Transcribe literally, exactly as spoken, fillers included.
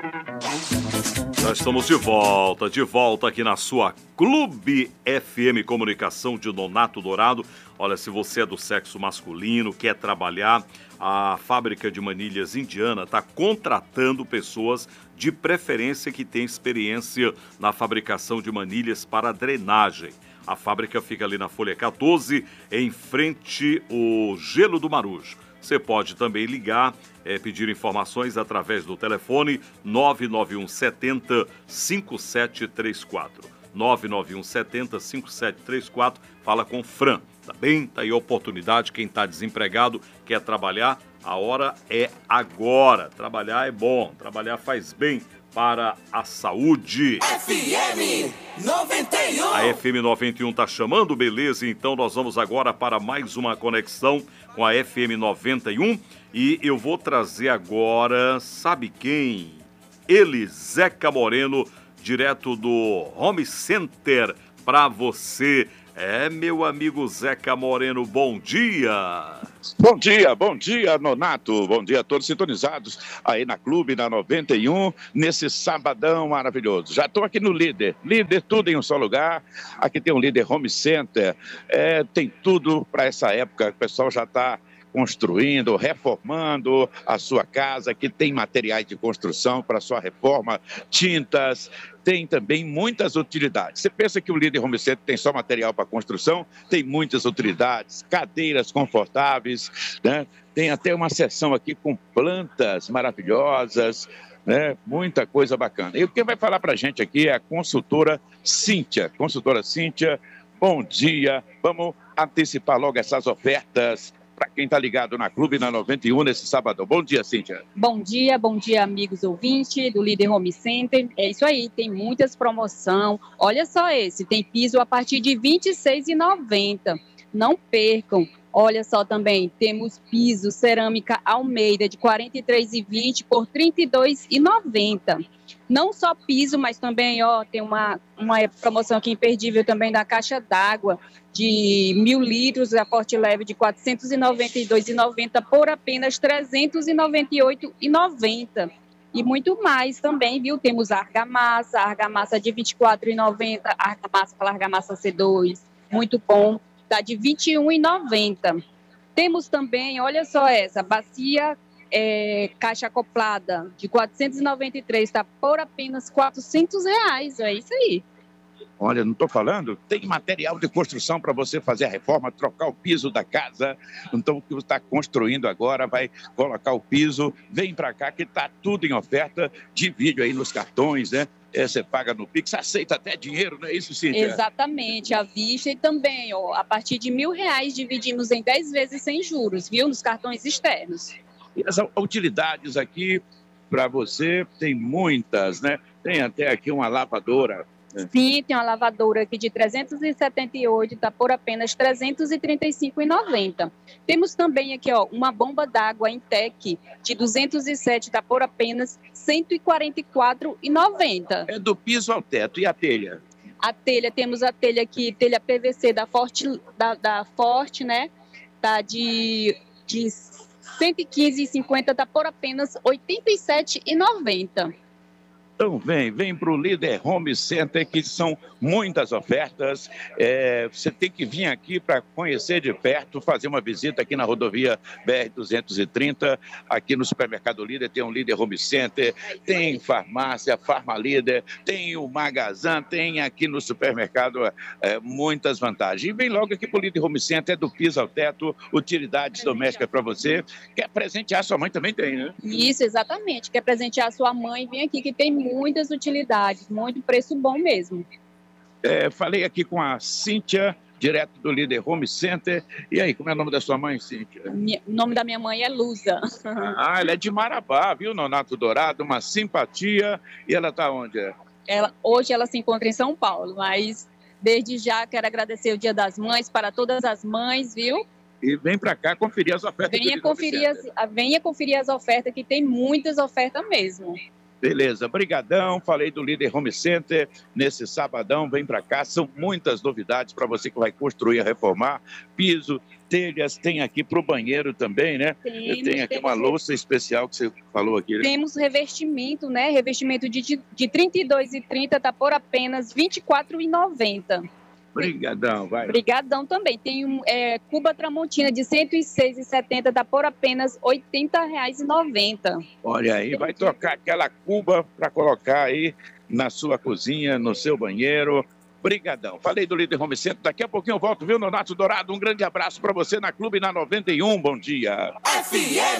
Já estamos de volta, de volta aqui na sua Clube F M Comunicação de Nonato Dourado. Olha, se você é do sexo masculino, quer trabalhar, a fábrica de manilhas indiana está contratando pessoas de preferência que têm experiência na fabricação de manilhas para drenagem. A fábrica fica ali na Folha quatorze, em frente ao Gelo do Marujo. Você pode também ligar, é, pedir informações através do telefone nove nove um sete zero cinco sete três quatro. nove nove um sete zero cinco sete três quatro, fala com o Fran, tá bem? Tá aí a oportunidade, quem está desempregado, quer trabalhar, a hora é agora. Trabalhar é bom, trabalhar faz bem para a saúde. F M noventa e um. A F M noventa e um tá chamando, beleza? Então nós vamos agora para mais uma conexão com a F M noventa e um e eu vou trazer agora, sabe quem? Ele, Zeca Moreno, direto do Home Center para você. É, meu amigo Zeca Moreno, bom dia! Bom dia, bom dia, Nonato. Bom dia a todos sintonizados aí na Clube, na noventa e um, nesse sabadão maravilhoso. Já estou aqui no Líder. Líder, tudo em um só lugar. Aqui tem um Líder Home Center. É, tem tudo para essa época. O pessoal já está construindo, reformando a sua casa, que tem materiais de construção para sua reforma, tintas, tem também muitas utilidades. Você pensa que o Líder Home Center tem só material para construção? Tem muitas utilidades, cadeiras confortáveis, né? Tem até uma seção aqui com plantas maravilhosas, né? Muita coisa bacana. E quem vai falar para a gente aqui é a consultora Cíntia. Consultora Cíntia, bom dia. Vamos antecipar logo essas ofertas para quem está ligado na Clube, na noventa e um, nesse sábado. Bom dia, Cíntia. Bom dia, bom dia, amigos ouvintes do Líder Home Center. É isso aí, tem muitas promoções. Olha só esse, tem piso a partir de vinte e seis reais e noventa centavos. Não percam. Olha só também, temos piso cerâmica Almeida de quarenta e três reais e vinte centavos por trinta e dois reais e noventa centavos. Não só piso, mas também ó, tem uma, uma promoção aqui imperdível também da caixa d'água de mil litros, a Forte Leve de quatrocentos e noventa e dois reais e noventa centavos por apenas trezentos e noventa e oito reais e noventa centavos. E muito mais também, viu? Temos argamassa, argamassa de vinte e quatro reais e noventa centavos, argamassa para argamassa C dois, muito bom, está de vinte e um reais e noventa centavos. Temos também, olha só essa, bacia é, caixa acoplada de quatrocentos e noventa e três reais, está por apenas quatrocentos reais, é isso aí. Olha, não estou falando, tem material de construção para você fazer a reforma, trocar o piso da casa. Então, o que você está construindo agora, vai colocar o piso, vem para cá que está tudo em oferta, divide aí nos cartões, né? É, você paga no Pix, aceita até dinheiro, não é isso, Cíntia? Exatamente, à vista e também, ó, a partir de mil reais dividimos em dez vezes sem juros, viu? Nos cartões externos. E as utilidades aqui para você, tem muitas, né? Tem até aqui uma lavadora. Sim, tem uma lavadora aqui de trezentos e setenta e oito, está por apenas trezentos e trinta e cinco reais e noventa centavos. Temos também aqui, ó, uma bomba d'água Intec de duzentos e sete, está por apenas cento e quarenta e quatro reais e noventa centavos. É do piso ao teto. E a telha? A telha, temos a telha aqui, telha P V C da Forte, da, da Forte, né? Tá de, de cento e quinze reais e cinquenta centavos, está por apenas oitenta e sete reais e noventa centavos. Então vem, vem para o Líder Home Center, que são muitas ofertas. É, você tem que vir aqui para conhecer de perto, fazer uma visita aqui na rodovia B R duzentos e trinta, aqui no Supermercado Líder tem um Líder Home Center, tem farmácia, Farma Líder, tem o Magazan, tem aqui no supermercado é, muitas vantagens. E vem logo aqui para o Líder Home Center, é do piso ao teto, utilidades domésticas para você. Quer presentear sua mãe também tem, né? Isso, exatamente. Quer presentear sua mãe, vem aqui que tem muitas utilidades, muito preço bom mesmo. É, falei aqui com a Cíntia, direto do Líder Home Center. E aí, como é o nome da sua mãe, Cíntia? O nome da minha mãe é Luza. Ah, ela é de Marabá, viu, Nonato Dourado? Uma simpatia. E ela está onde? Ela, hoje ela se encontra em São Paulo, mas desde já quero agradecer o Dia das Mães para todas as mães, viu? E vem para cá conferir as ofertas. Venha conferir, as, venha conferir as ofertas, que tem muitas ofertas mesmo. Beleza, brigadão, falei do Líder Home Center, nesse sabadão, vem para cá, são muitas novidades para você que vai construir, reformar, piso, telhas, tem aqui para o banheiro também, né? Temos, tem aqui uma louça especial que você falou aqui. Né? Temos revestimento, né? Revestimento de, de trinta e dois e trinta, tá por apenas vinte e quatro reais e noventa centavos. Brigadão, vai. Brigadão também. Tem um é, Cuba Tramontina de cento e seis reais e setenta centavos, tá por apenas oitenta reais e noventa centavos. Olha aí, vai trocar aquela cuba para colocar aí na sua cozinha, no seu banheiro. Brigadão. Falei do Líder Home Center, daqui a pouquinho eu volto, viu, Nonato Dourado? Um grande abraço para você na Clube na noventa e um. Bom dia. F M